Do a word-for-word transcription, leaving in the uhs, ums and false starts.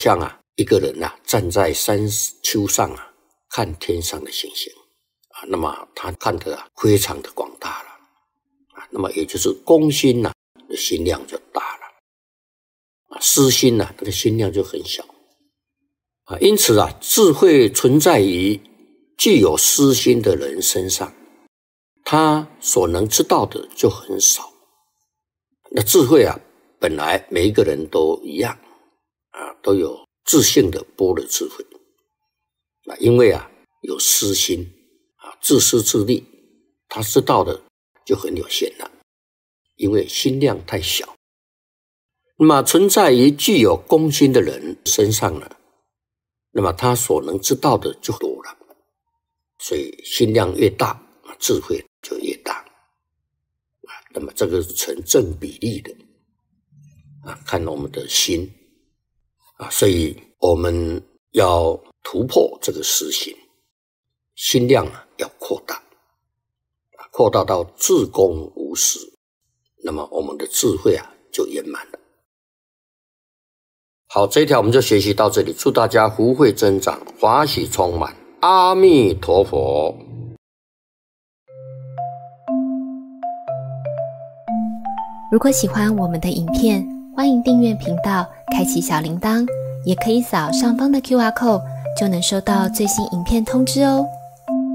像啊一个人啊站在山丘上啊看天上的星星啊，那么他看得啊非常的广大了啊，那么也就是公心呐、啊、心量就大了啊，私心呐、啊、那个心量就很小啊，因此啊智慧存在于具有私心的人身上，他所能知道的就很少。那智慧啊本来每一个人都一样啊，都有自性的般若智慧啊，因为啊有私心啊，自私自利，他知道的就很有限了，因为心量太小。那么存在于具有公心的人身上呢，那么他所能知道的就多了，所以心量越大，智慧就越大啊。那么这个是成正比例的啊，看我们的心啊，所以我们要突破这个私心，心量啊要扩大，扩大到至公无私，那么我们的智慧啊就圆满了。好，这一条我们就学习到这里，祝大家福慧增长，法喜充满，阿弥陀佛。 如果喜欢我们的影片，欢迎订阅频道，开启小铃铛，也可以扫上方的 Q R code， 就能收到最新影片通知哦。